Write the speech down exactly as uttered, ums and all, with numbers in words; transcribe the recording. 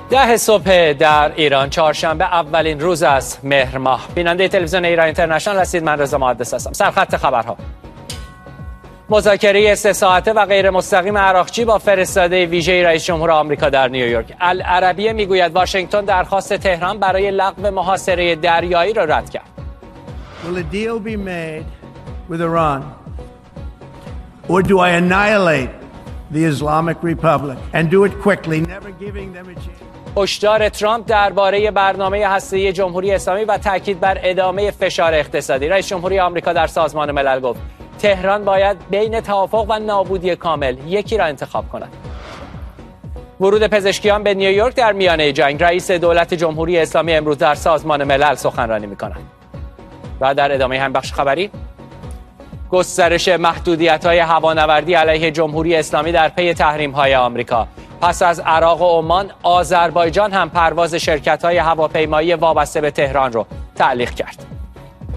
ده صبح در ایران، چهارشنبه اولین روز از مهر ماه. بیننده تلویزیون ایران اینترنشنال هستید. من رضا محدث هستم. سرخط خبرها: مذاکره سه ساعته و غیر مستقیم عراقچی با فرستاده ویژه رئیس جمهور آمریکا در نیویورک. العربیه میگوید واشنگتن درخواست تهران برای لغو محاصره دریایی را رد کرد. Will a deal be made with Iran, or do I annihilate the Islamic Republic and do it quickly, never giving them a chance? هشدار ترامپ درباره برنامه هسته‌ای جمهوری اسلامی و تاکید بر ادامه فشار اقتصادی. رئیس جمهوری آمریکا در سازمان ملل گفت تهران باید بین توافق و نابودی کامل یکی را انتخاب کند. ورود پزشکیان به نیویورک در میانه جنگ. رئیس دولت جمهوری اسلامی امروز در سازمان ملل سخنرانی می‌کند. و در ادامه هم بخش خبری، گسترش محدودیت‌های هوانوردی علیه جمهوری اسلامی در پی تحریم‌های آمریکا. پس از عراق و عمان، آذربایجان هم پرواز شرکت‌های هواپیمایی وابسته به تهران را تعلیق کرد.